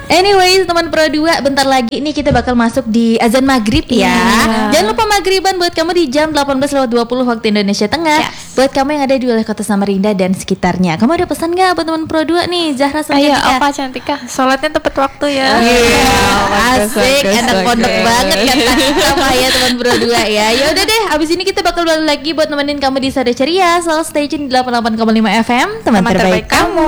Anyways, teman Pro 2, bentar lagi nih kita bakal masuk di azan maghrib ya. Jangan lupa maghriban buat kamu di jam 18.20 waktu Indonesia Tengah. Buat kamu yang ada di wilayah kota Samarinda dan sekitarnya. Kamu ada pesan gak buat teman Pro 2 nih, Zahra sama Ayo, Cantika? apa Cantika? Sholatnya tepat waktu ya. Asik, anak pondok banget kan sama ya teman Pro 2 ya. Ya udah deh, abis ini kita bakal balik lagi buat nemenin kamu di Sada Ceria. Selalu stay tune di 88,5 FM, teman terbaik kamu.